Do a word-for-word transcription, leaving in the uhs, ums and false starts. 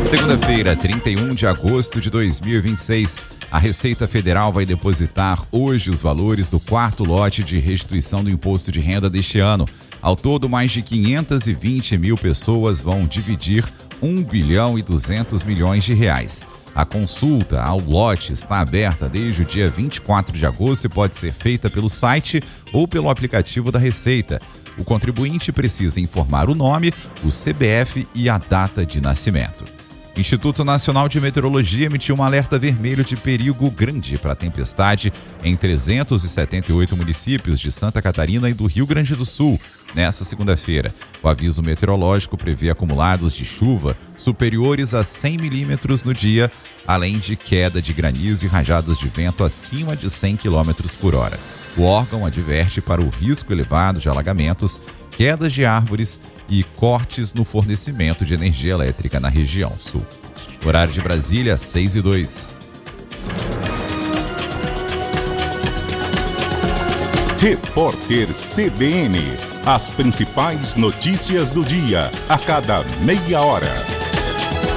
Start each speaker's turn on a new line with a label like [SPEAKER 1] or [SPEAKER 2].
[SPEAKER 1] Segunda-feira, trinta e um de agosto de dois mil e vinte e seis, a Receita Federal vai depositar hoje os valores do quarto lote de restituição do imposto de renda deste ano. Ao todo, mais de quinhentas e vinte mil pessoas vão dividir um bilhão e duzentos milhões de reais. A consulta ao lote está aberta desde o dia vinte e quatro de agosto e pode ser feita pelo site ou pelo aplicativo da Receita. O contribuinte precisa informar o nome, o C B F e a data de nascimento. O Instituto Nacional de Meteorologia emitiu um alerta vermelho de perigo grande para a tempestade em trezentos e setenta e oito municípios de Santa Catarina e do Rio Grande do Sul. Nesta segunda-feira, o aviso meteorológico prevê acumulados de chuva superiores a cem milímetros no dia, além de queda de granizo e rajadas de vento acima de cem quilômetros por hora. O órgão adverte para o risco elevado de alagamentos, quedas de árvores e cortes no fornecimento de energia elétrica na região sul. Horário de Brasília, seis e dois.
[SPEAKER 2] Repórter C B N. As principais notícias do dia, a cada meia hora.